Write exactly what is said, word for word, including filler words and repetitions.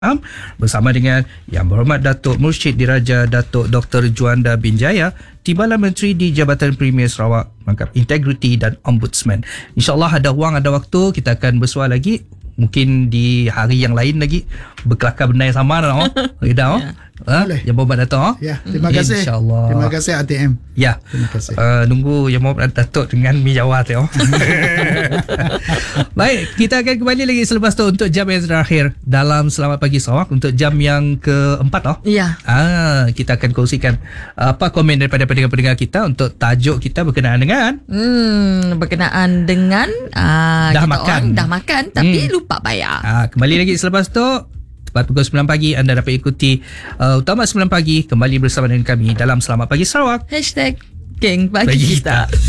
bersama dengan Yang Berhormat Datuk Mursyid Diraja Datuk Doktor Juanda bin Jaya, Timbalan Menteri di Jabatan Premier Sarawak, Rangkap Integriti dan Ombudsman. InsyaAllah ada ruang, ada waktu, kita akan bersuah lagi. Mungkin di hari yang lain lagi berkelakar benda yang sama dah. Oh. Rida, oh. Ha? Yang Berhormat Datuk. Oh. Ya, terima kasih. InsyaAllah. Terima kasih A T M. Ya. Terima kasih. Uh, nunggu Yang Berhormat Datuk dengan mi Jawa tu. Oh. Baik, kita akan kembali lagi selepas tu untuk jam yang terakhir dalam Selamat Pagi Sarawak, untuk jam yang keempat. Oh. Ya. Ah, kita akan kongsikan apa komen daripada pendengar-pendengar kita untuk tajuk kita berkenaan dengan Hmm, berkenaan dengan uh, dah kita makan. orang dah makan tapi Hmm. lupa bayar. Ah, kembali lagi selepas tu. Tepat pukul sembilan pagi anda dapat ikuti uh, Utama sembilan Pagi kembali bersama dengan kami dalam Selamat Pagi Sarawak. Hashtag Geng Pagi, Pagi Kita. Kita.